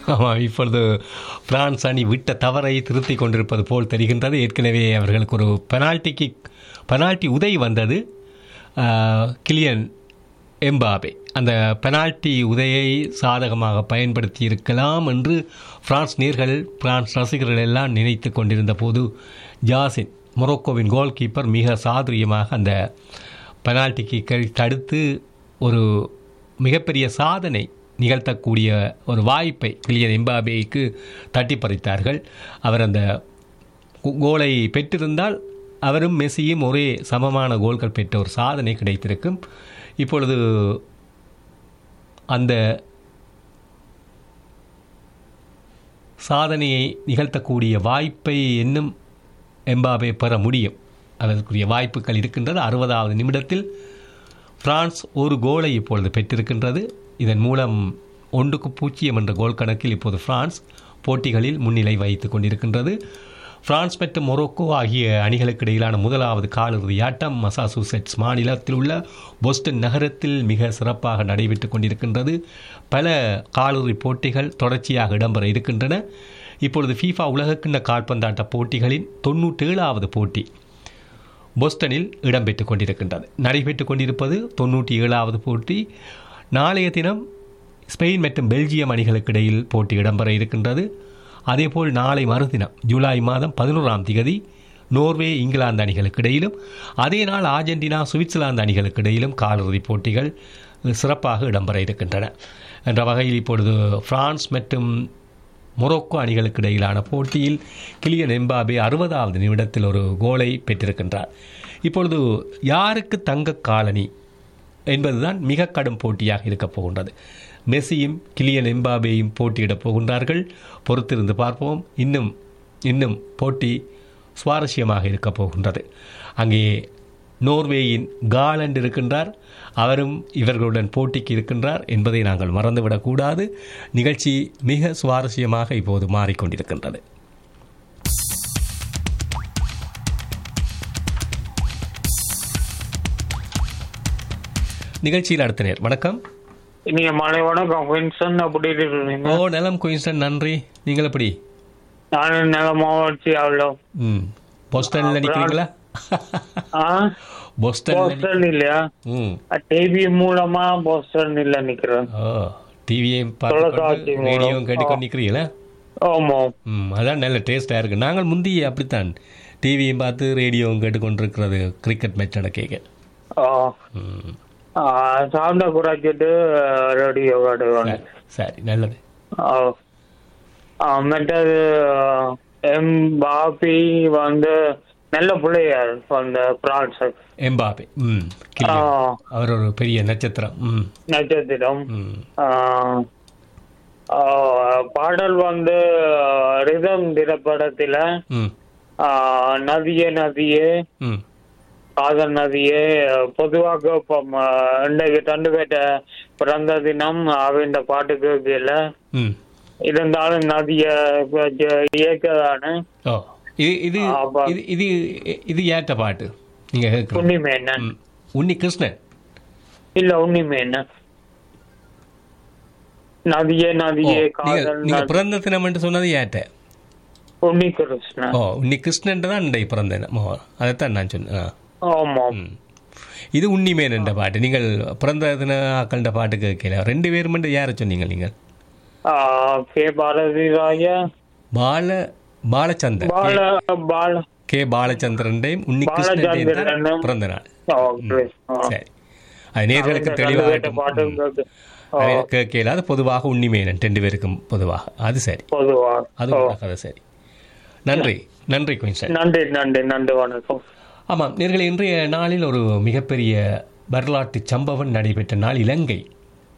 ஆமாம், இப்பொழுது பிரான்ஸ் அணி விட்ட தவறை திருத்தி கொண்டிருப்பது போல் தெரிகின்றது. ஏற்கனவே அவர்களுக்கு ஒரு பெனால்டி உதவி வந்தது. கிலியன் எம்பாபே அந்த பெனால்டி உதையை சாதகமாக பயன்படுத்தி இருக்கலாம் என்று பிரான்ஸ் ரசிகர்கள் எல்லாம் நினைத்து கொண்டிருந்த போது ஜாசின் மொரோக்கோவின் கோல் கீப்பர் மிக சாதுரியமாக அந்த பெனால்டி கிக்கை தடுத்து ஒரு மிகப்பெரிய சாதனை நிகழ்த்தக்கூடிய ஒரு வாய்ப்பை கிலியன் எம்பாபேக்கு தட்டி பறித்தார்கள். அவர் அந்த கோலை பெற்றிருந்தால் அவரும் மெஸ்ஸியும் ஒரே சமமான கோல்கள் பெற்ற ஒரு சாதனை கிடைத்திருக்கும். இப்பொழுது அந்த சாதனையை நிகழ்த்தக்கூடிய வாய்ப்பை இன்னும் எம்பாபே பெற முடியும். அதற்குரிய வாய்ப்புகள் இருக்கின்றது. 60வது நிமிடத்தில் பிரான்ஸ் ஒரு கோலை இப்பொழுது பெற்றிருக்கின்றது. இதன் மூலம் 1-0 என்ற கோல் கணக்கில் இப்போது பிரான்ஸ் போட்டிகளில் முன்னிலை வகித்துக் கொண்டிருக்கின்றது. பிரான்ஸ் மற்றும் மொரோக்கோ ஆகிய அணிகளுக்கு இடையிலான முதலாவது காலிறுதி ஆட்டம் மசாசூசெட்ஸ் மாநிலத்தில் உள்ள போஸ்டன் நகரத்தில் மிக சிறப்பாக நடைபெற்றுக் கொண்டிருக்கின்றது. பல காலிறுதி போட்டிகள் தொடர்ச்சியாக இடம்பெற இருக்கின்றன. இப்பொழுது ஃபீஃபா உலகக்கிண்ண கால்பந்தாட்ட போட்டிகளின் 97வது போட்டி போஸ்டனில் இடம்பெற்றுக் கொண்டிருக்கின்றது. நடைபெற்றுக் கொண்டிருப்பது 97வது போட்டி. நாளைய தினம் ஸ்பெயின் மற்றும் பெல்ஜியம் அணிகளுக்கு இடையில் போட்டி இடம்பெற இருக்கின்றது. அதேபோல் நாளை மறுதினம் ஜூலை மாதம் 11ஆம் தேதி நோர்வே இங்கிலாந்து அணிகளுக்கு இடையிலும், அதே நாள் ஆர்ஜென்டினா சுவிட்சர்லாந்து அணிகளுக்கு இடையிலும் காலிறுதிப் போட்டிகள் சிறப்பாக இடம்பெற இருக்கின்றன. என்ற வகையில் இப்பொழுது பிரான்ஸ் மற்றும் மொரோக்கோ அணிகளுக்கு இடையிலான போட்டியில் கிலியன் எம்பாபே 60வது நிமிடத்தில் ஒரு கோலை பெற்றிருக்கின்றார். இப்பொழுது யாருக்கு தங்க காலனி என்பதுதான் மிக கடும் போட்டியாக இருக்கப் போகின்றது. மெஸ்ஸியும் கிலியன் எம்பாபேயும் போட்டியிடப் போகின்றார்கள். பொறுத்திருந்து பார்ப்போம். இன்னும் போட்டி சுவாரஸ்யமாக இருக்கப் போகின்றது. அங்கே நோர்வேயின் காலண்ட் இருக்கின்றார். அவரும் இவர்களுடன் போட்டிக்கு இருக்கின்றார் என்பதை நாங்கள் மறந்துவிடக்கூடாது. நிகழ்ச்சி மிக சுவாரஸ்யமாக இப்போது மாறிக்கொண்டிருக்கின்றது. நிகழ்ச்சியில் அடுத்த நேர். வணக்கம். நீங்க மாலை வணக்கம் குயின்சன். அப்படி இருக்கீங்க? ஓ, நலம் குயின்சன், நன்றி. நீங்கள் எப்படி? நானும் நலமாவச்சு. அவ்வளோ போஸ்டன்ல நிக்கிறீங்களா? போஸ்டன் இல்லையா? டிவி மூலமா போஸ்டன் இல்ல நிக்கிறேன். டிவியும் பார்த்து ரேடியோவும் கேட்டுக்கொண்டு நிக்கிறீங்களா? ஆமா. அதான் நல்ல டேஸ்டா இருக்கு. நாங்கள் முந்தி அப்படித்தான் டிவியும் பார்த்து ரேடியோவும் கேட்டுக்கொண்டிருக்கிறது. கிரிக்கெட் மேட்ச் நடக்க சவுண்ட குறைச்சிட்டு ரேடியோ காட்டுவாங்க. சரி, நல்லது. மற்றது எம்பாபி வந்து நல்ல பிள்ளையார் அந்த பிரான்ஸ். எம்பாபே அவர் ஒரு பெரிய நட்சத்திரம். பாடல் வந்து ரிதம் திரைப்படத்துல நதியே நதியே காதல் நதியே பொதுவாக இன்றைக்கு ரெண்டு பேர்ட்ட பிறந்த தினம் அவன் பாட்டு கேட்கல. இருந்தாலும் நதிய இயக்கதானு இது ஏற்ற பாட்டு. நீங்க உன்னிமேனன் உன்னி கிருஷ்ணன் இல்ல உன்னிமேனன் நதியே நதியே காதல். நீங்க பிறந்த தினம் என்று சொன்னது ஏற்ற உன்னி கிருஷ்ணன். உன்னி கிருஷ்ணன் தான் இன்றைக்கு பிறந்த தினம். அதைத்தான் நான் சொன்னேன். இது உன்னிமேன் என்ற பாட்டு. நீங்கள் பிறந்த தின ஆக்கள்ன்ற பாட்டு கேட்கல. ரெண்டு பேரும் மட்டும் யார சொன்னீங்க? நீங்கள் பாலச்சந்திரன் கே பாலச்சந்திரன் உன்னி கிருஷ்ணன் பிறந்த நாள். சரி, அது நேர்களுக்கு தெளிவாக கேட்கல. அது பொதுவாக உன்னிமேனன் ரெண்டு பேருக்கும் பொதுவாக. அது சரி, அது சரி. நன்றி நன்றி குயின்சன். நன்றி நன்றி நன்றி, வணக்கம். ஆமாம் நேர்களே, இன்றைய நாளில் ஒரு மிகப்பெரிய வரலாற்று சம்பவம் நடைபெற்ற நாள். இலங்கை